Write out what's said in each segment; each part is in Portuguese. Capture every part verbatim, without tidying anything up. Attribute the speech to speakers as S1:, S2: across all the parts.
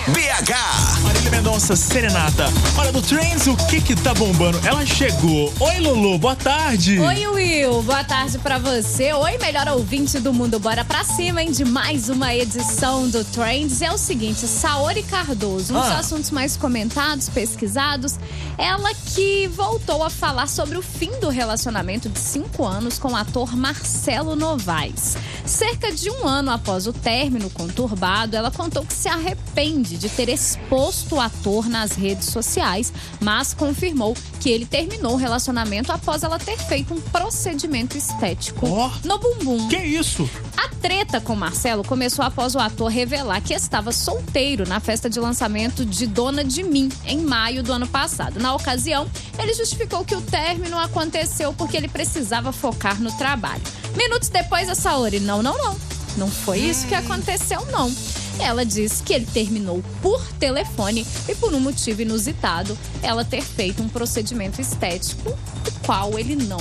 S1: B H.
S2: Marília Mendonça, Serenata. Olha, do Trends, o que que tá bombando? Ela chegou. Oi, Lulu, boa tarde.
S3: Oi, Will, boa tarde pra você. Oi, melhor ouvinte do mundo. Bora pra cima, hein, de mais uma edição do Trends. É o seguinte, Saori Cardoso, um dos
S2: Ah.
S3: assuntos mais comentados, pesquisados. Ela que voltou a falar sobre o fim do relacionamento de cinco anos com o ator Marcelo Novaes. Cerca de um ano após o término conturbado, ela contou que se arrepende de ter exposto o ator nas redes sociais, mas confirmou que ele terminou o relacionamento após ela ter feito um procedimento estético
S2: Ó.
S3: no bumbum.
S2: Que isso?
S3: A treta com Marcelo começou após o ator revelar que estava solteiro na festa de lançamento de Dona de Mim, em maio do ano passado. Na ocasião, ele justificou que o término aconteceu porque ele precisava focar no trabalho. Minutos depois, a Saori, não, não, não. Não foi isso que aconteceu, não. Ela disse que ele terminou por telefone e por um motivo inusitado, ela ter feito um procedimento estético, o qual ele não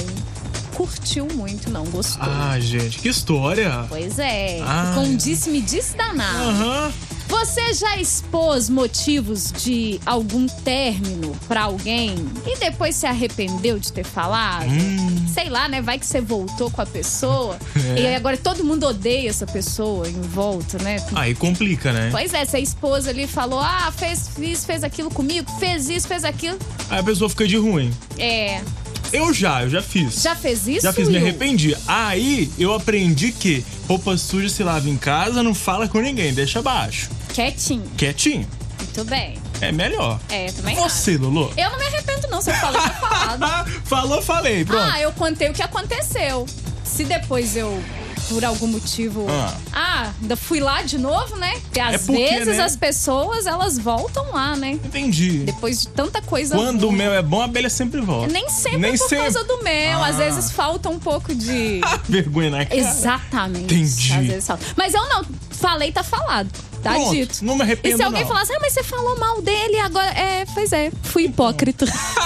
S3: curtiu muito, não gostou.
S2: Ah, gente, que história.
S3: Pois é,
S2: Ai.
S3: com um disse-me-disse danado.
S2: Aham.
S3: Você já expôs motivos de algum término pra alguém e depois se arrependeu de ter falado?
S2: Hum.
S3: Sei lá, né? Vai que você voltou com a pessoa
S2: É.
S3: e agora todo mundo odeia essa pessoa em volta, né?
S2: Aí complica, né?
S3: Pois é, você expôs ali e falou: ah, fez isso, fez aquilo comigo, fez isso, fez aquilo.
S2: Aí a pessoa fica de ruim.
S3: É.
S2: Eu já, eu já fiz.
S3: Já fez isso?
S2: Já fiz, me
S3: Will?
S2: arrependi. Aí eu aprendi que roupa suja se lava em casa, não fala com ninguém, deixa abaixo.
S3: Quietinho.
S2: Quietinho.
S3: Muito bem.
S2: É melhor.
S3: É, também
S2: Você, Lulu?
S3: acho. Eu não me arrependo, não. Se eu falei, tá falado.
S2: Falou, falei, pronto.
S3: Ah, eu contei o que aconteceu. Se depois eu, por algum motivo...
S2: Ah.
S3: Ah, ainda fui lá de novo, né? Porque às
S2: porque,
S3: vezes
S2: né?
S3: as pessoas, elas voltam lá, né?
S2: Entendi.
S3: Depois de tanta coisa
S2: Quando o
S3: ruim.
S2: mel é bom, a abelha sempre volta.
S3: Nem sempre
S2: Nem
S3: por
S2: sempre.
S3: causa do mel. Às
S2: Ah.
S3: vezes falta um pouco de...
S2: Vergonha na cara.
S3: Exatamente.
S2: Entendi.
S3: Às vezes falta. Mas eu não. Falei, tá falado. Tá
S2: Pronto,
S3: dito.
S2: não me arrependo,
S3: E se alguém
S2: não.
S3: falasse, ah, mas você falou mal dele agora. É, pois é, fui hipócrita.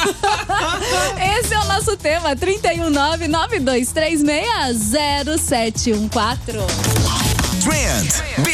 S3: Esse é o nosso tema: trinta e um nove nove dois três seis zero sete um quatro.
S1: Trend B